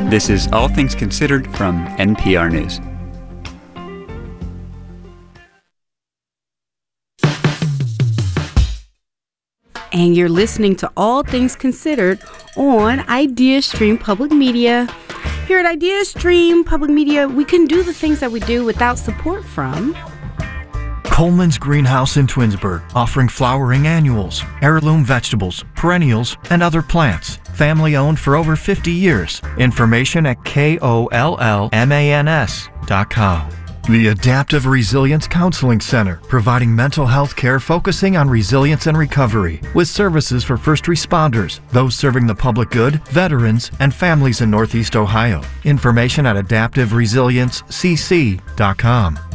This is All Things Considered from NPR News. And you're listening to All Things Considered on IdeaStream Public Media. Here at IdeaStream Public Media, we can do the things that we do without support from Coleman's Greenhouse in Twinsburg, offering flowering annuals, heirloom vegetables, perennials, and other plants. Family owned for over 50 years. Information at KOLLMANS.com. The Adaptive Resilience Counseling Center, providing mental health care focusing on resilience and recovery, with services for first responders, those serving the public good, veterans, and families in Northeast Ohio. Information at AdaptiveResilienceCC.com.